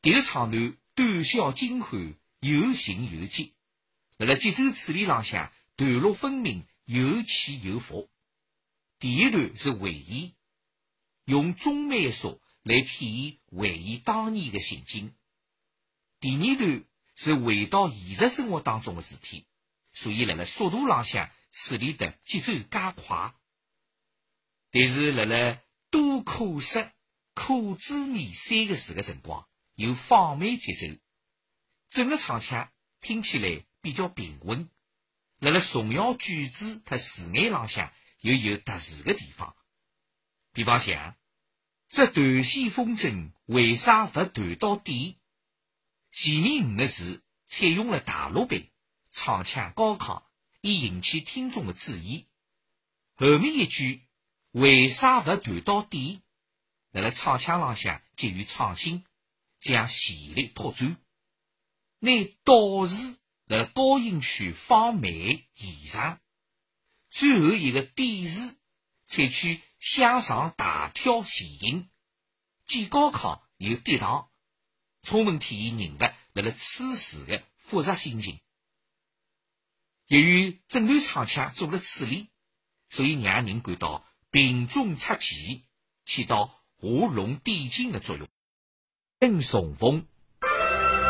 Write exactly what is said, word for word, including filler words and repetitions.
迭个唱段短小精悍，有情有节，辣辣节奏处理浪向段落分明，有起有伏。第一段是回忆，用中慢速来体现回忆当年的情景。第二段是回到现实生活当中的事体，所以辣辣速度浪向处理的节奏加快。但是辣辣多可失、可知你三个字的辰光，有放慢节奏，整个唱腔听起来比较平稳。辣辣重要句子和字眼浪向又有特殊的地方。比方像这断线风筝为啥不断到底？前面五个字采用了大陆版，唱腔高亢，以引起听众的注意。后面一句为啥不断到底？辣辣唱腔浪向给予创新，将旋律拓展。拿倒字辣辣高音区放慢延长，最后一个底字采取向上大挑弦音，既高亢又跌宕，充分体现人物辣辣此时的复杂心情。由于整段唱腔做了处理，所以让人感到平中出奇，起到画龙点睛的作用。更重逢